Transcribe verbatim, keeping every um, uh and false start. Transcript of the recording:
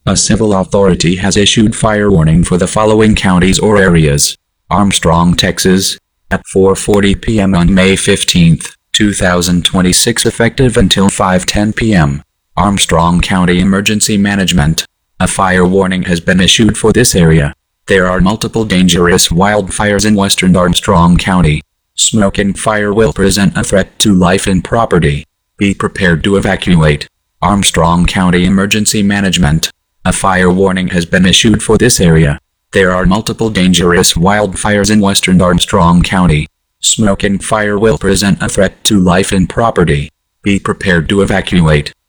A civil authority has issued fire warning for the following counties or areas. Armstrong, Texas, at four forty p m on May fifteenth, two thousand twenty-six, effective until five ten p m Armstrong County Emergency Management. A fire warning has been issued for this area. There are multiple dangerous wildfires in western Armstrong County. Smoke and fire will present a threat to life and property. Be prepared to evacuate. Armstrong County Emergency Management. A fire warning has been issued for this area. There are multiple dangerous wildfires in western Armstrong County. Smoke and fire will present a threat to life and property. Be prepared to evacuate.